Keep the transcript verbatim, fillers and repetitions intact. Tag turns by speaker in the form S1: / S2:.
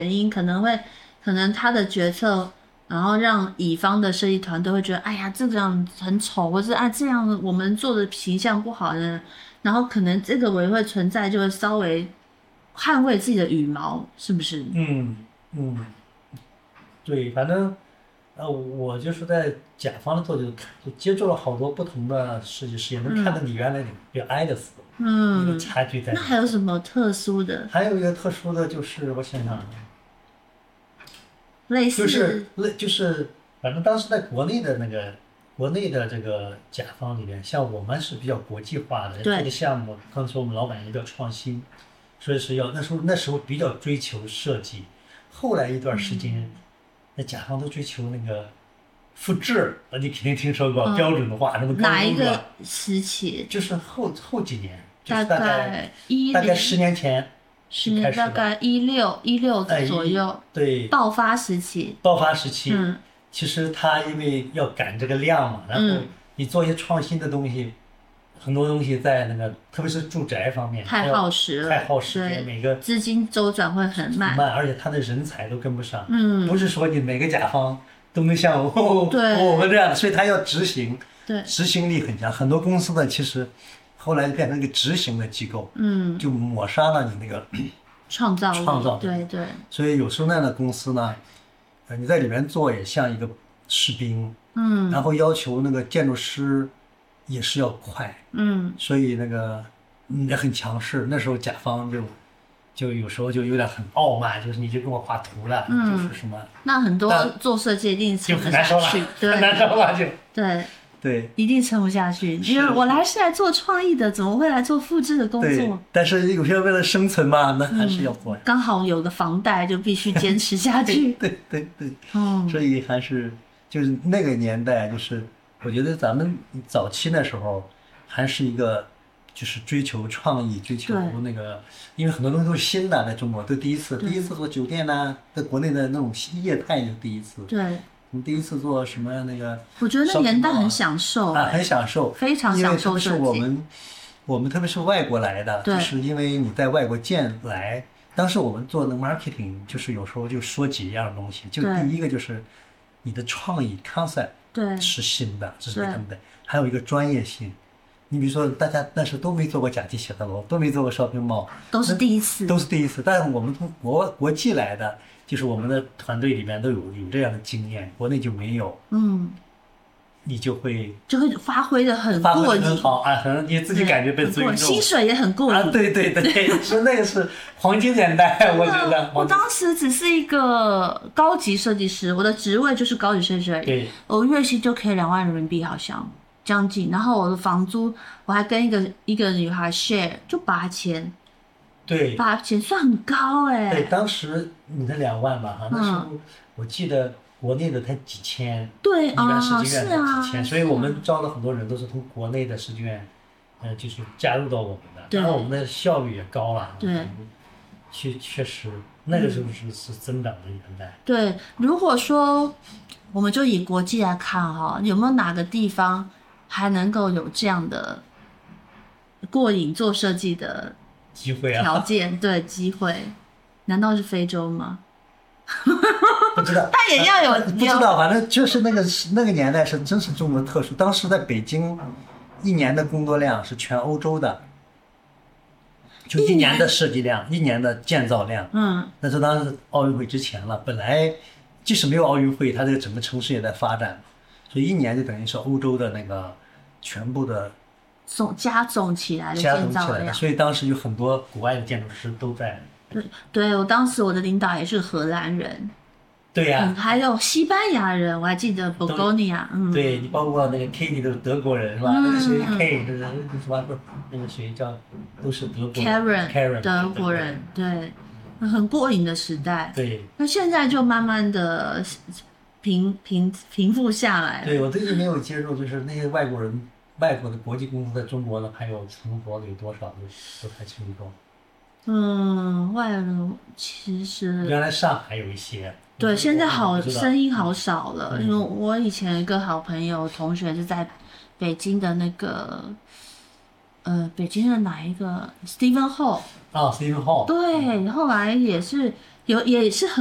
S1: 原因，可能会可能他的决策，然后让乙方的设计团队会觉得，哎呀，这样很丑，或是啊这样我们做的形象不好的，然后可能这个委员会存在就会稍微捍卫自己的羽毛，是不是？
S2: 嗯嗯，对，反正呃，我就是在甲方的做就就接触了好多不同的设计师，也能看到你原来比较爱的死，那个
S1: 嗯，
S2: 差距在哪。
S1: 那还有什么特殊的？
S2: 还有一个特殊的就是，我想想，
S1: 类
S2: 就是
S1: 似，
S2: 类就是，反正当时在国内的那个国内的这个甲方里面，像我们是比较国际化的，做的
S1: 对，
S2: 项目，刚才说我们老板也比较创新，所以是要那时候那时候比较追求设计。后来一段时间，那甲方都追求那个复制，呃，你肯定听说过标
S1: 嗯，
S2: 准化，什么高
S1: 哪一个
S2: 中的，
S1: 时期？
S2: 就是后后几年，就
S1: 大
S2: 是大概
S1: 概一
S2: 大概十
S1: 零。
S2: 年前
S1: 十
S2: 就开
S1: 年大概
S2: 始了。
S1: 一六一六
S2: 哎，一
S1: 左右
S2: 对
S1: 爆发时期。
S2: 爆发时期，
S1: 嗯
S2: 其实他因为要赶这个量嘛，然后
S1: 嗯，
S2: 你做一些创新的东西，很多东西在那个特别是住宅方面，它
S1: 太
S2: 要
S1: 耗时了，
S2: 太耗时间，
S1: 对，
S2: 每个
S1: 资金周转会很慢。
S2: 慢，而且他的人才都跟不上，不
S1: 嗯，
S2: 是说你每个甲方都能像我
S1: 对
S2: 我们这样，所以他要执行，
S1: 对，
S2: 执行力很强。很多公司呢，其实后来就变成一个执行的机构，
S1: 嗯，
S2: 就抹杀了你那个
S1: 创造力，
S2: 创造力。
S1: 对对，
S2: 所以有时候那样的公司呢，呃，你在里面做也像一个士兵，
S1: 嗯
S2: 然后要求那个建筑师也是要快，
S1: 嗯，
S2: 所以那个嗯也很强势。那时候甲方就就有时候就有点很傲慢，就是你就给我画图了，
S1: 嗯
S2: 就是什么
S1: 那很多
S2: 但
S1: 做设计一定
S2: 就
S1: 撑不
S2: 很难说了，
S1: 下去，
S2: 很难
S1: 对
S2: 说了就
S1: 对，
S2: 对
S1: 一定撑不下去。
S2: 是
S1: 因为我来是来做创意的，怎么会来做复制的工
S2: 对
S1: 作？。
S2: 但是有些人为了生存嘛，那还是要做呀。
S1: 刚好有个房贷，就必须坚持下去。
S2: 对对对，
S1: 嗯，
S2: 所以还是就是那个年代，就是我觉得咱们早期那时候还是一个就是追求创意，追求
S1: 对
S2: 那个，因为很多东西都是新的，在中国都第一次，
S1: 对
S2: 第一次做酒店呐、在国内的那种业态就第一次。
S1: 对，
S2: 你第一次做什么那个
S1: 我觉得那
S2: shopping
S1: 年代
S2: mall
S1: 很享受、
S2: 啊，
S1: 哎
S2: 很享受，
S1: 非常享
S2: 因为特别是
S1: 受设计。
S2: 我们，我们特别是外国来的，
S1: 对
S2: 就是因为你在外国见来，当时我们做那个 marketing，就是有时候就说几样东西，就
S1: 对
S2: 第一个就是你的创意 concept
S1: 对
S2: 是新的，这是
S1: 对
S2: 他们的，还有一个专业性。你比如说，大家那时都没做过甲级写字楼，都没做过 shopping mall，
S1: 都是第一次。
S2: 都是第一次。但是我们从国国际来的，就是我们的团队里面都有有这样的经验，国内就没有，
S1: 嗯，
S2: 你就会
S1: 就会发挥的很
S2: 发
S1: 过瘾，
S2: 挥得很好啊，很你自己感觉被
S1: 很过瘾
S2: 尊重
S1: 薪水也很过
S2: 啊，
S1: 瘾。
S2: 对对对，是那个是黄金年代，我觉得
S1: 我
S2: 黄金
S1: 当时只是一个高级设计师，我的职位就是高级设计师而已，
S2: 对
S1: 我月薪就可以两万人民币，好像将近。然后我的房租，我还跟一个一个女孩 share，就八千，
S2: 对
S1: 八千算很高哎、
S2: 对，当时你的两万吧，哈，那时候我记得国内的才几千，
S1: 对
S2: 一般
S1: 啊，
S2: 设计院才
S1: 是啊，
S2: 几千，所以我们招了很多人都是从国内的设计院，呃，就是加入到我们的，
S1: 对
S2: 然后我们的效率也高了，
S1: 对，
S2: 确确实那个时候是是增长的年代。
S1: 对，如果说我们就以国际来看哈、有没有哪个地方还能够有这样的过瘾做设计的
S2: 机会啊，
S1: 条件？对，机会，难道是非洲吗？
S2: 不知道，
S1: 它也要有
S2: 呃不知道，反正就是那个那个年代是真是中国特殊。当时在北京，一年的工作量是全欧洲的，就一年的设计量，一年的建造量。
S1: 嗯，
S2: 那是当时奥运会之前了，本来即使没有奥运会，它这个整个城市也在发展，所以一年就等于是欧洲的那个全部的
S1: 总加总起来的
S2: 加
S1: 建造
S2: 总起来的，
S1: 量。
S2: 所以当时有很多国外的建筑师都在。
S1: 对，对我当时我的领导也是荷兰人，
S2: 对呀、
S1: 嗯，还有西班牙人，我还记得 b o g o n i a 嗯，
S2: 对你包括那个 Kitty 都是德国人是吧？
S1: 嗯
S2: 那个谁 K 就是什么不是那个谁叫都是德国人
S1: Karen
S2: Karen
S1: 德国人，对，很过瘾的时代。
S2: 对
S1: 那现在就慢慢的平平平复下来了。
S2: 对，我最近没有接触，就是那些外国人外国的国际公司在中国呢还有存活的有多少都不太清楚。
S1: 嗯，外人其实
S2: 原来上海有一些，
S1: 对，现在好
S2: 我不知道
S1: 声音好少了，
S2: 嗯
S1: 因为我以前有一个好朋友同学是在北京的那个，呃，北京的哪一个 Stephen Hall，
S2: 啊 Stephen Hall
S1: 对，后来也是有也是很